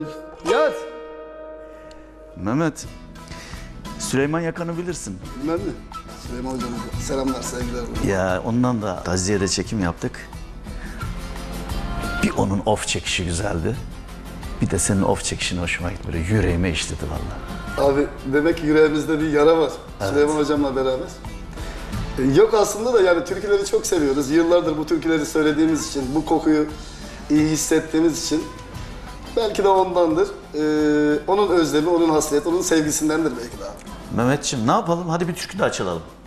Yat. Mehmet, Süleyman Yakan'ı bilirsin. Bilmem mi? Süleyman Hocam, selamlar, saygılar. Ya ondan da Taziye'de çekim yaptık. Bir onun of çekişi güzeldi. Bir de senin of çekişin hoşuma gitti. Böyle yüreğime işledi vallahi. Abi demek ki yüreğimizde bir yara var. Evet. Süleyman Hocam'la beraber. Yok aslında da yani türküleri çok seviyoruz. Yıllardır bu türküleri söylediğimiz için, bu kokuyu iyi hissettiğimiz için belki de ondandır. Onun özlemi, onun hasreti, onun sevgisindendir belki de abi. Mehmetciğim ne yapalım? Hadi bir türkü de açalım.